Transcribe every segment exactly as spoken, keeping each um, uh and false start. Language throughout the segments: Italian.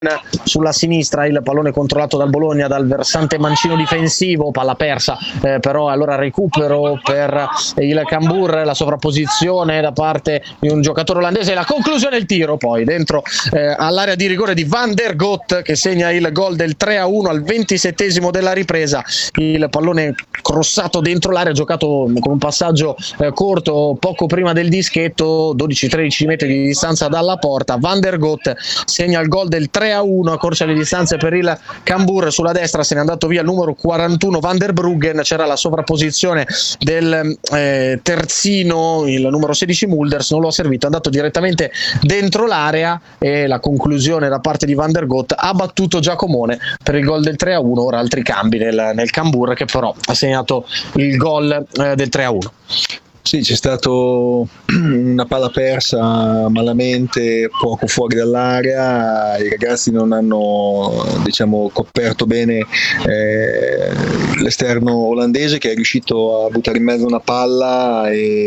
sulla sinistra, il pallone controllato dal Bologna dal versante mancino difensivo, palla persa eh, però allora recupero per il Cambuur, la sovrapposizione da parte di un giocatore olandese, la conclusione, il tiro poi dentro eh, all'area di rigore di Van der Goot che segna il gol del tre a uno al ventisettesimo della ripresa. Il pallone crossato dentro l'area, giocato con un passaggio eh, corto poco prima del dischetto, dodici tredici metri di distanza dalla porta. Van der Goot segna il gol del tre a uno, accorcia le distanze per il Cambuur. Sulla destra se n'è andato via il numero quarantuno Van der Bruggen, c'era la sovrapposizione del eh, terzino, il numero sedici Mulders, non lo ha servito, è andato direttamente dentro l'area e la conclusione da parte di Van der Goot ha battuto Giacomone per il gol del tre a uno. Ora altri cambi nel, nel Cambuur che però ha segnato il gol eh, del tre a uno. Sì, c'è stato una palla persa malamente poco fuori dall'area, i ragazzi non hanno, diciamo, coperto bene eh, l'esterno olandese che è riuscito a buttare in mezzo una palla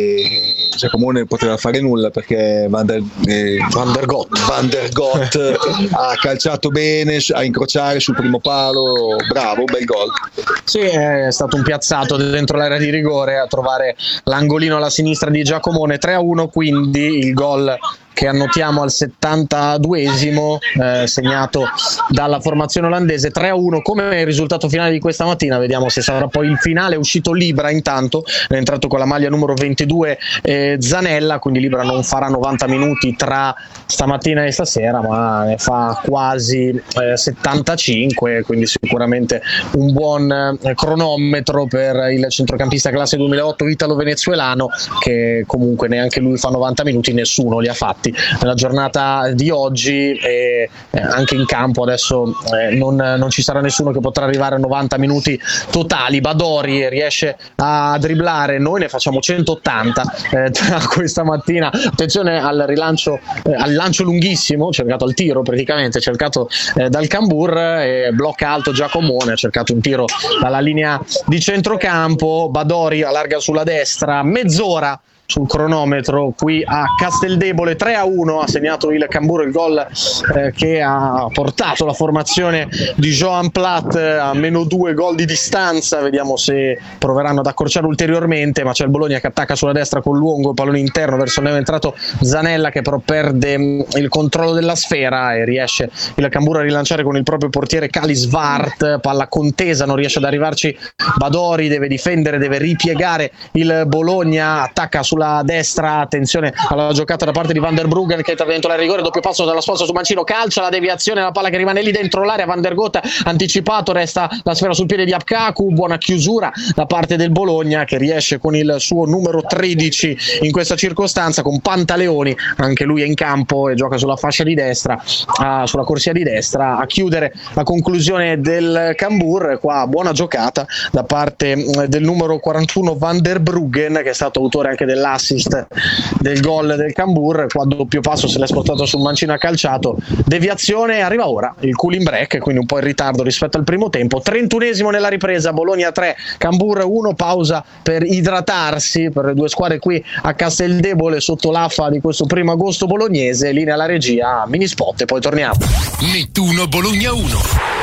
e Giacomone poteva fare nulla perché Van der, eh, Van der Goot, Van der Goot ha calciato bene a incrociare sul primo palo, bravo, bel gol. Sì, è stato un piazzato dentro l'area di rigore a trovare l'angolino alla sinistra di Giacomone. Tre a uno quindi il gol che annotiamo al settantaduesimo, eh, segnato dalla formazione olandese. Tre a uno come il risultato finale di questa mattina. Vediamo se sarà poi il finale. È uscito Libra, intanto è entrato con la maglia numero ventidue eh, Zanella, quindi Libra non farà novanta minuti tra stamattina e stasera, ma ne fa quasi eh, settantacinque, quindi sicuramente un buon eh, cronometro per il centrocampista classe duemilaotto italo-venezuelano, che comunque neanche lui fa novanta minuti, nessuno li ha fatti nella giornata di oggi e eh, anche in campo adesso eh, non, non ci sarà nessuno che potrà arrivare a novanta minuti totali. Badori riesce a dribblare, noi ne facciamo centottanta eh, questa mattina. Attenzione al rilancio, eh, al lancio lunghissimo, cercato al tiro praticamente, cercato eh, dal Cambuur, e blocca alto Giacomone, ha cercato un tiro dalla linea di centrocampo. Badori allarga sulla destra, mezz'ora sul cronometro qui a Casteldebole. Tre a uno ha segnato il Cambuur, il gol eh, che ha portato la formazione di Johan Platt a meno due gol di distanza. Vediamo se proveranno ad accorciare ulteriormente, ma c'è il Bologna che attacca sulla destra con Luongo, pallone interno verso il neoentrato Zanella che però perde mh, il controllo della sfera e riesce il Cambuur a rilanciare con il proprio portiere Kali Svart. Palla contesa, non riesce ad arrivarci Badori, deve difendere, deve ripiegare il Bologna, attacca sulla destra, attenzione alla giocata da parte di Van der Bruggen che entra dentro la rigore, doppio passo dalla sponsa su Mancino, calcia la deviazione, la palla che rimane lì dentro l'area. Van der Goot anticipato, resta la sfera sul piede di Apkaku, buona chiusura da parte del Bologna che riesce con il suo numero tredici in questa circostanza, con Pantaleoni, anche lui è in campo e gioca sulla fascia di destra, uh, sulla corsia di destra, a chiudere la conclusione del Cambuur. Qua buona giocata da parte del numero quarantuno Van der Bruggen, che è stato autore anche del l'assist del gol del Cambuur. Qua doppio passo se l'è spostato sul mancino, ha calciato, deviazione, arriva ora il cooling break, quindi un po' in ritardo rispetto al primo tempo. trentunesimo nella ripresa, Bologna tre, Cambuur uno, pausa per idratarsi per le due squadre qui a Casteldebole sotto l'affa di questo primo agosto bolognese. Linea alla regia, mini spot e poi torniamo. Nettuno Bologna uno.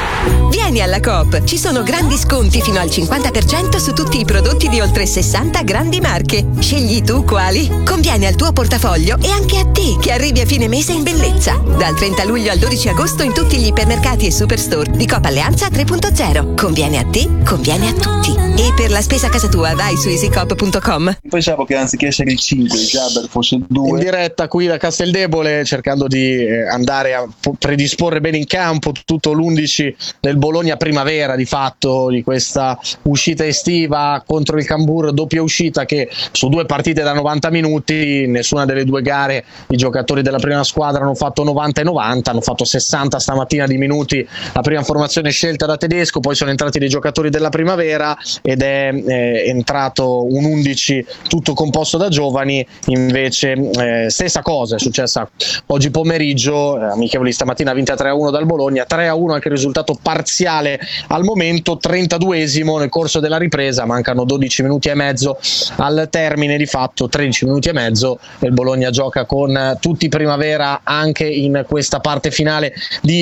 Vieni alla Coop, ci sono grandi sconti fino al cinquanta per cento su tutti i prodotti di oltre sessanta grandi marche. Scegli tu quali. Conviene al tuo portafoglio e anche a te che arrivi a fine mese in bellezza. Dal trenta luglio al dodici agosto in tutti gli ipermercati e superstore di Coop Alleanza tre punto zero. Conviene a te, conviene a tutti. E per la spesa a casa tua vai su easycoop punto com. Pensavo che anziché essere il cinque il Jabber fosse il due. In diretta qui da Casteldebole, cercando di eh, andare a predisporre bene in campo tutto l'undici del Bologna primavera, di fatto, di questa uscita estiva contro il Cambuur, doppia uscita che su due partite da novanta minuti, nessuna delle due gare i giocatori della prima squadra hanno fatto novanta e novanta, hanno fatto sessanta stamattina di minuti la prima formazione scelta da Tedesco, poi sono entrati dei giocatori della primavera ed è eh, entrato un undici tutto composto da giovani. Invece eh, stessa cosa è successa oggi pomeriggio, eh, amichevoli stamattina vinta tre a uno dal Bologna, tre a uno anche il risultato parziale al momento. Trentaduesimo nel corso della ripresa, mancano dodici minuti e mezzo al termine, di fatto tredici minuti e mezzo, e il Bologna gioca con tutti primavera anche in questa parte finale di